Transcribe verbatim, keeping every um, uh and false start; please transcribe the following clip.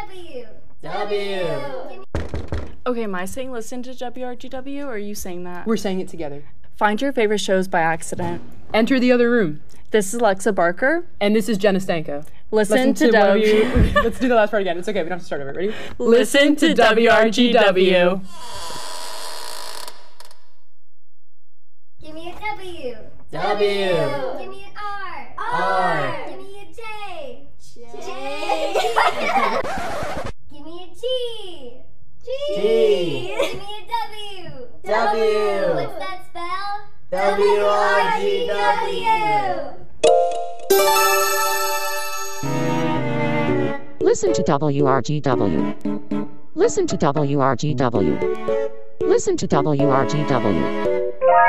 W. W. Okay, am I saying listen to W R G W, or are you saying that? We're saying it together. Find your favorite shows by accident. Enter the other room. This is Alexa Barker. And this is Jenna Stanko. Listen, Listen to, to one of W. you. Let's do the last part again. It's okay. We don't have to start over. Ready? Listen to W R G W. Give me a W. W. Give me an R. R. Give me a J. J. Give me a G. G. Give me a W. W. What's that spell? W R G W. Listen to W R G W. Listen to W R G W. Listen to W R G W.